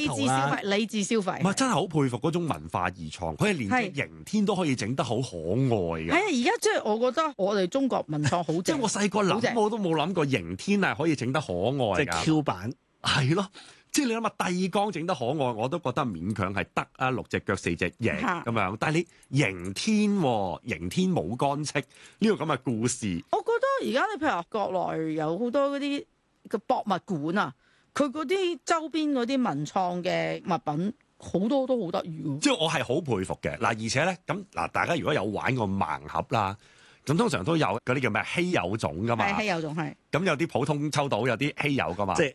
智消費，理智消費。 唔係真係好佩服嗰種文化二創，佢係連隻刑天都可以整得好可愛嘅。 係啊，而家即係我覺得我哋中國文創好正。 即係我細個諗我都冇諗過刑天係可以整得可愛㗎。 即係 Q 版。 係咯。即係你諗下帝江整得可愛，我都覺得勉強係得啊，6隻腳4隻翼咁樣。但係你刑天刑天冇干戚呢個咁嘅故事， 我覺得而家你譬如話國內有好多嗰啲嘅博物館啊，佢嗰啲周邊嗰啲文創嘅物品好多都好得意喎。 即係我係好佩服嘅嗱，而且咧咁嗱，大家如果有玩過盲盒啦。咁通常都有嗰啲叫咩稀有種噶嘛， 係稀有種係。 咁有啲普通抽到，有啲稀有噶嘛。 即係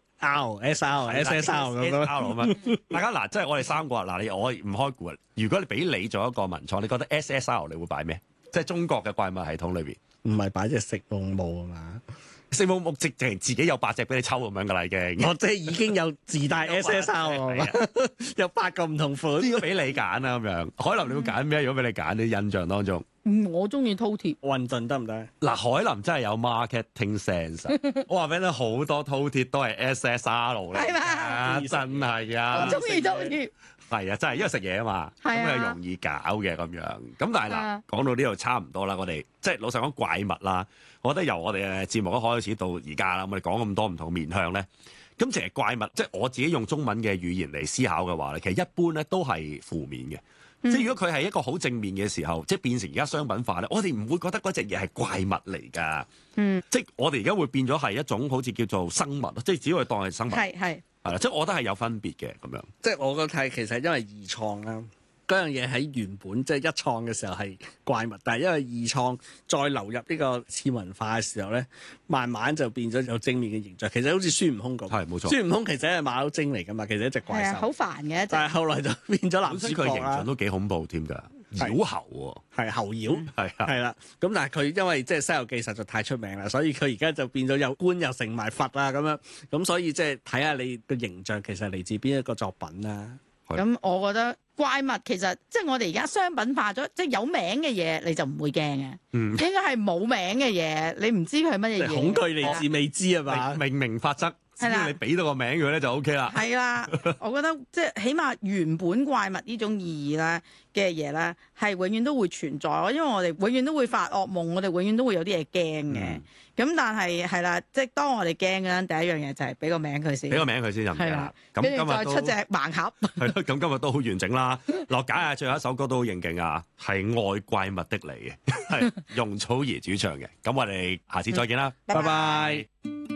R、SR、SSR 咁樣。 大家嗱，即係我哋三個嗱，我唔開估啊。如果你俾你做一個文創，你覺得 SSR 你會擺咩？即係中國嘅怪物系統裏邊， 唔係擺隻食夢木啊嘛？ 食夢木直情自己有8隻俾你抽咁樣噶啦，已經。 我即係已經有自帶 SSR 啊，有8個唔同款。 如果俾你揀啦咁樣，海林你會揀咩？如果俾你揀，你印象當中？ 我中意饕餮混沌得唔得？ 嗱，海林真係有 marketing sense。我話俾你，好多饕餮都係 SSR 嚟係嘛，真係啊！ 我中意饕餮。 係啊，真係因為食嘢啊嘛，咁又容易搞嘅咁樣。咁但係嗱，講到呢度差唔多啦，我哋即係老實講怪物啦。我覺得由我哋嘅節目一開始到而家啦，我哋講咁多唔同面向咧，咁其實怪物即係我自己用中文嘅語言嚟思考嘅話咧，其實一般咧都係負面嘅。即係如果佢係一個好正面嘅時候，即係變成而家商品化咧，我哋唔會覺得嗰隻嘢係怪物嚟㗎。即係我哋而家會變咗係一種好似叫做生物，即係只可以當係生物。係啦，即係我覺得係有分別嘅咁樣。 即係我覺得係其實因為二創啦，嗰樣嘢喺原本即係一創嘅時候係怪物，但係因為二創再流入呢個次文化嘅時候咧，慢慢就變咗有正面嘅形象。其實好似孫悟空咁， 係冇錯。 孫悟空其實係馬騮精嚟㗎嘛，其實一隻怪獸， 好煩嘅。 但係後來就變咗男主角啦。 佢形象都幾恐怖添㗎，妖猴喎， 係猴妖，係啦。咁但係佢因為即係《西遊記》實在太出名啦，所以佢而家就變咗有官又成埋佛啊咁樣。咁所以即係睇下你個形象其實嚟自邊一個作品啦。 咁我覺得怪物其實即係我哋而家商品化咗，即係有名嘅嘢你就唔會驚嘅。應該係冇名嘅嘢，你唔知佢係乜嘢嘢。 恐懼嚟自未知啊嘛。 命法則，只要你俾到個名佢咧就 OK 啦。 係啦，我覺得即係起碼原本怪物呢種意義咧嘅嘢咧，係永遠都會存在咯。因為我哋永遠都會發噩夢，我哋永遠都會有啲嘢驚嘅。咁但係係啦，即係當我哋驚嗰陣，第一樣嘢就係俾個名佢先， 俾個名佢先就唔驚啦。咁今日再出隻盲盒。 係咯，咁今日都好完整啦。落架啊，最後一首歌都好應景啊，係愛怪物的你嘅，係容祖兒主唱嘅。咁我哋下次再見啦， 拜拜。